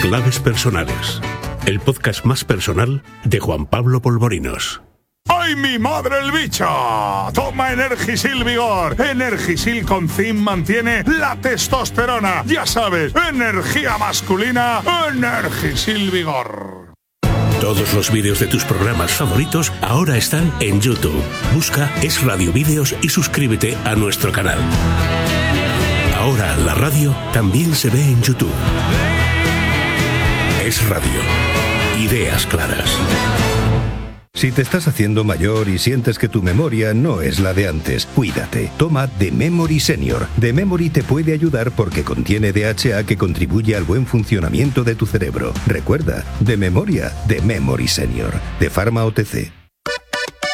Claves personales. El podcast más personal de Juan Pablo Polvorinos. ¡Ay, mi madre el bicho! Toma Energisil Vigor. Energisil con zinc mantiene la testosterona. Ya sabes, energía masculina, Energisil Vigor. Todos los vídeos de tus programas favoritos ahora están en YouTube. Busca Es Radio Vídeos y suscríbete a nuestro canal. Ahora la radio también se ve en YouTube. Es Radio. Ideas claras. Si te estás haciendo mayor y sientes que tu memoria no es la de antes, cuídate. Toma The Memory Senior. The Memory te puede ayudar porque contiene DHA que contribuye al buen funcionamiento de tu cerebro. Recuerda, de memoria, The Memory Senior, de Pharma OTC.